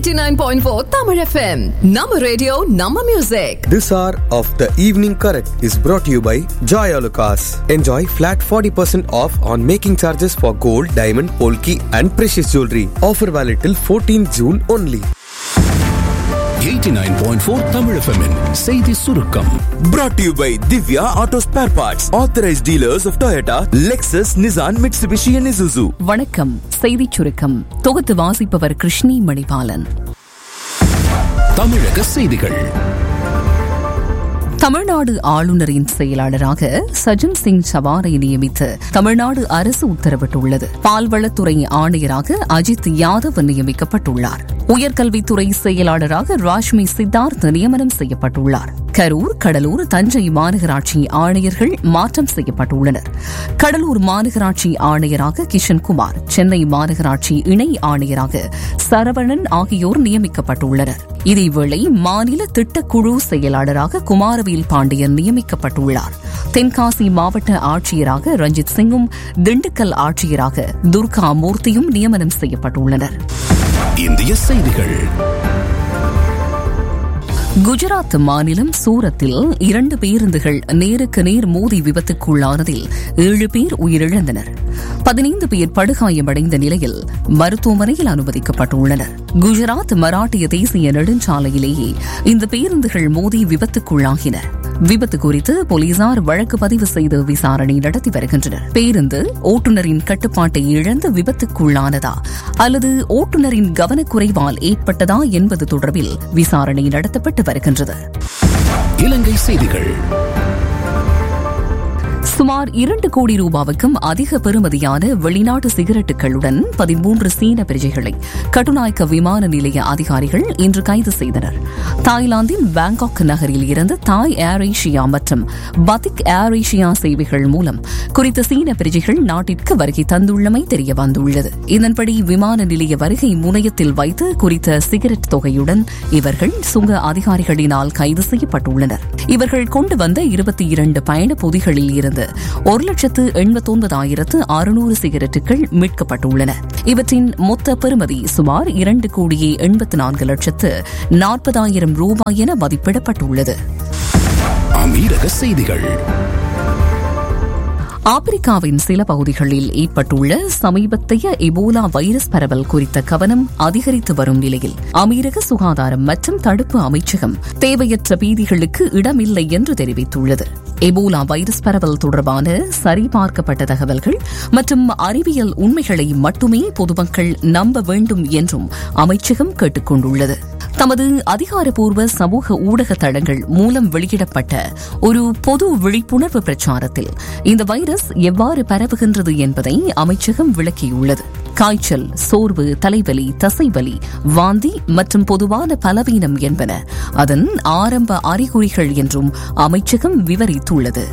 89.4 Tamil FM. Nama radio, Nama music. This hour of the evening correct is brought to you by Joy Alucas. Enjoy flat 40% off on making charges for gold, diamond, polki and precious jewelry. Offer valid till 14 June only. 89.4 Tamil FM'in செய்தி சுருக்கம் brought to you by Divya Auto Spare Parts, authorized dealers of Toyota, Lexus, Nissan, Mitsubishi and Isuzu. வணக்கம். செய்தி சுருக்கம் தொகுத்து வாசிப்பவர் கிருஷ்ணி மணிபாலன். தமிழக செய்திகள். தமிழ்நாடு ஆளுநரின் செயலாளராக சஜன் சிங் சவாரை நியமித்து தமிழ்நாடு அரசு உத்தரவிட்டுள்ளது. பால்வளத்துறை ஆணையராக அஜித் யாதவ் நியமிக்கப்பட்டுள்ளார். உயர்கல்வித்துறை செயலாளராக ராஷ்மி சித்தார்த் நியமனம் செய்யப்பட்டுள்ளார். கரூர், கடலூர், தஞ்சை மாநகராட்சி ஆணையர்கள் மாற்றம் செய்யப்பட்டுள்ளனர். கடலூர் மாநகராட்சி ஆணையராக கிஷன்குமார், சென்னை மாநகராட்சி இணை ஆணையராக சரவணன் ஆகியோர் நியமிக்கப்பட்டுள்ளனர். இதேவேளை மாநில திட்டக்குழு செயலாளராக குமாரவேல் பாண்டியன் நியமிக்கப்பட்டுள்ளார். தென்காசி மாவட்ட ஆட்சியராக ரஞ்சித் சிங்கும், திண்டுக்கல் ஆட்சியராக துர்கா மூர்த்தியும் நியமனம் செய்யப்பட்டுள்ளனர். இந்திய செய்திகள். குஜராத் மாநிலம் சூரத்தில் 2 பேருந்துகள் நேருக்கு நேர் மோதி விபத்துக்குள்ளானதில் 7 பேர் உயிரிழந்தனர். 15 பேர் படுகாயமடைந்த நிலையில் மருத்துவமனையில் அனுமதிக்கப்பட்டுள்ளனர். குஜராத் மராட்டிய தேசிய நெடுஞ்சாலையிலேயே இந்த பேருந்துகள் மோதி விபத்துக்குள்ளாகின. விபத்து குறித்து போலீசார் வழக்கு பதிவு செய்து விசாரணை நடத்தி வருகின்றனர். பேருந்து ஓட்டுநரின் கட்டுப்பாட்டை இழந்து விபத்துக்குள்ளானதா அல்லது ஓட்டுநரின் கவனக்குறைவால் ஏற்பட்டதா என்பது தொடர்பில் விசாரணை நடத்தப்பட்டு வருகின்றது. இலங்கை செய்திகள். சுமார் 2 கோடி ரூபாவுக்கும் அதிக பெறுமதியான வெளிநாட்டு சிகரெட்டுகளுடன் 13 சீன பிரஜைகளை கட்டுநாயக்க விமான நிலைய அதிகாரிகள் இன்று கைது செய்தனர். தாய்லாந்தின் பாங்காக் நகரில் இருந்து தாய் ஏர் ஏஷியா மற்றும் பத்திக் ஏர் ஏஷியா சேவைகள் மூலம் குறித்த சீன பிரஜைகள் நாட்டிற்கு வருகை தந்துள்ளமை தெரியவந்துள்ளது. இதன்படி விமான நிலைய வருகை முனையத்தில் வைத்து குறித்த சிகரெட் தொகையுடன் இவர்கள் சுங்க அதிகாரிகளினால் கைது செய்யப்பட்டுள்ளனர். இவர்கள் கொண்டு வந்த 22 பயண பொதிகளில் இருந்து 1,89,600 சிகரெட்டுகள் மீட்கப்பட்டுள்ளன. இவற்றின் மொத்த பெறுமதி சுமார் 2,84,40,000 ரூபாய் என மதிப்பிடப்பட்டுள்ளது. அமீரக செய்திகள். ஆப்பிரிக்காவின் சில பகுதிகளில் ஏற்பட்டுள்ள சமீபத்திய எபோலா வைரஸ் பரவல் குறித்த கவனம் அதிகரித்து வரும் நிலையில் அமீரக சுகாதாரம் மற்றும் தடுப்பு அமைச்சகம் தேவையற்ற பீதிகளுக்கு இடமில்லை என்று தெரிவித்துள்ளது. எபோலா வைரஸ் பரவல் தொடர்பான சரிபார்க்கப்பட்ட தகவல்கள் மற்றும் அறிவியல் உண்மைகளை மட்டுமே பொதுமக்கள் நம்ப வேண்டும் என்றும் அமைச்சகம் கேட்டுக் கொண்டுள்ளது. தமது அதிகாரப்பூர்வ சமூக ஊடக தளங்கள் மூலம் வெளியிடப்பட்ட ஒரு பொது விழிப்புணர்வு பிரச்சாரத்தில் இந்த வைரஸ் எவ்வாறு பரவுகின்றது என்பதை அமைச்சகம் விளக்கியுள்ளது. காய்ச்சல், சோர்வு, தலைவலி, தசைவலி, வாந்தி மற்றும் பொதுவான பலவீனம் என்பன அதன் ஆரம்ப அறிகுறிகள் என்றும் அமைச்சகம் விவரித்துள்ளது.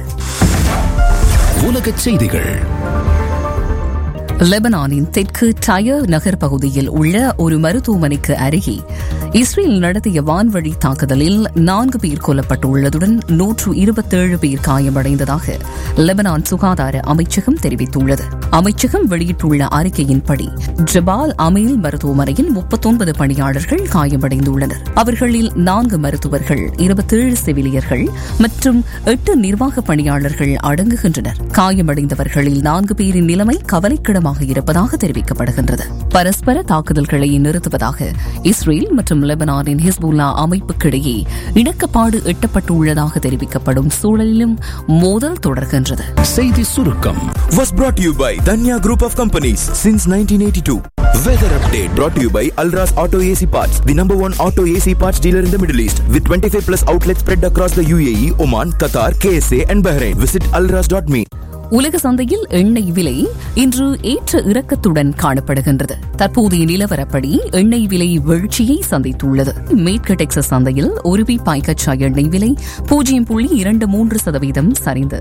உலகச் செய்திகள். லெபனானின் தெற்கு டயர் நகர் பகுதியில் உள்ள ஒரு மருத்துவமனைக்கு அருகே இஸ்ரேல் நடத்திய வான்வழி தாக்குதலில் 4 பேர் கொல்லப்பட்டுள்ளதுடன் 127 பேர் காயமடைந்ததாக லெபனான் சுகாதார அமைச்சகம் தெரிவித்துள்ளது. அமைச்சகம் வெளியிட்டுள்ள அறிக்கையின்படி ஜபால் அமீல் மருத்துவமனையில் 39 பணியாளர்கள் காயமடைந்துள்ளனர். அவர்களில் 4 மருத்துவர்கள், 27 செவிலியர்கள் மற்றும் 8 நிர்வாக பணியாளர்கள் அடங்குகின்றனர். காயமடைந்தவர்களில் 4 பேரின் நிலைமை கவலைக்கிடமாக இருப்பதாக தெரிவிக்கப்படுகின்றது. பரஸ்பர தாக்குதல்களை நிறுத்துவதாக இஸ்ரேல் மற்றும் லெபனானின் ஹிஸ்புல்லா அமைப்புக்கிடையே இணக்கப்பாடு எட்டப்பட்டுள்ளதாக தெரிவிக்கப்படும் சூழலிலும் மோதல் தொடர்கின்றது. செய்தி சுருக்கம் Was brought to you by Danya Group of Companies since 1982. Weather update brought to you by Alras Auto AC Parts, the #1 auto AC parts dealer in the Middle East, with 25 plus outlets spread across the UAE, Oman, Qatar, KSA and Bahrain. Visit alras.me. உலக சந்தையில் எண்ணெய் விலை இன்று ஏற்ற இறக்கத்துடன் காணப்படுகின்றது. தற்போதைய நிலவரப்படி எண்ணெய் விலை வீழ்ச்சியை சந்தித்துள்ளது. மேற்கு டெக்சாஸ் சந்தையில் ஒரு பீப்பாய் கச்சா எண்ணெய் விலை 0.23% சரிந்து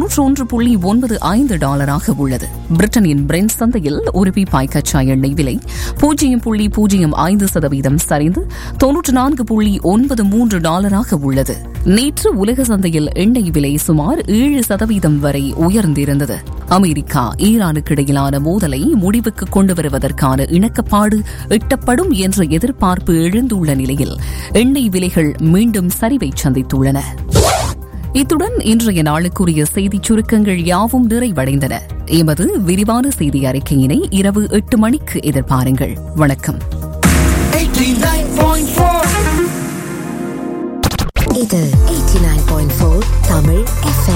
$91.95 உள்ளது. பிரிட்டனின் பிரெண்ட் சந்தையில் ஒரு பீப்பாய் கச்சா எண்ணெய் விலை 0.05% சரிந்து $94.93 உள்ளது. நேற்று உலக சந்தையில் எண்ணெய் விலை சுமார் 7% வரை உயர்ந்திருந்தது. அமெரிக்கா ஈரானுக்கு இடையிலான மோதலை முடிவுக்கு கொண்டு வருவதற்கான இணக்கப்பாடு எட்டப்படும் என்ற எதிர்பார்ப்பு எழுந்துள்ள நிலையில் எண்ணெய் விலைகள் மீண்டும் சரிவை சந்தித்துள்ளன. இத்துடன் இன்றைய நாளுக்குரிய செய்திச் சுருக்கங்கள் யாவும் நிறைவடைந்தன. எமது விரிவான செய்தி அறிக்கையினை இரவு 8 மணிக்கு எதிர்பாருங்கள். வணக்கம். இது 89.4 தமிழ் FM.